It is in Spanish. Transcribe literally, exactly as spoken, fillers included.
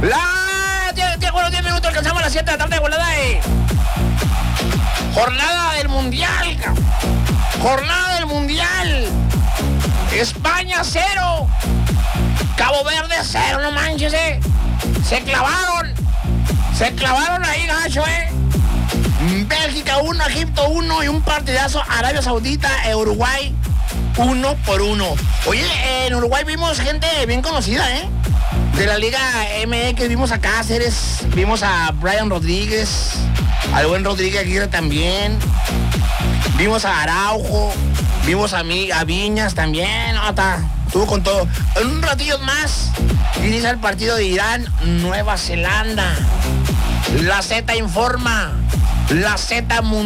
La... Tiene, tiene, bueno, diez minutos, alcanzamos a las siete de la tarde, volada de... Jornada del Mundial, cabrón. Jornada del Mundial. España cero. Cabo Verde cero, no manches, eh. Se clavaron. Se clavaron ahí, gacho, eh. Bélgica uno, Egipto uno y un partidazo Arabia Saudita, Uruguay uno por uno. Oye, en Uruguay vimos gente bien conocida, ¿eh? De la Liga M X vimos a Cáceres, vimos a Brian Rodríguez, al buen Rodríguez Aguirre también. Vimos a Araujo, vimos a, Mi, a Viñas también, no, está, estuvo con todo. En un ratillo más, inicia el partido de Irán, Nueva Zelanda. La Z informa, la Z Mundial.